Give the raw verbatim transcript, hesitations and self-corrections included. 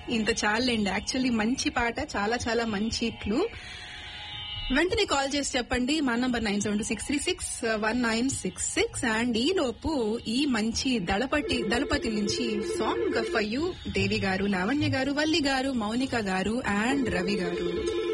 ఇంత చాలండి. యాక్చువల్లీ మంచి పాట, చాలా చాలా మంచి క్లూ. వెంటనే కాల్ చేసి చెప్పండి. మా number nine seven two six three six one nine six six and ఈ లోపు ఈ మంచి దళపతి దళపతి నుంచి సాంగ్ ఫర్ యూ దేవి గారు, లావణ్య గారు, వల్లి గారు, మౌనిక గారు అండ్ రవి గారు.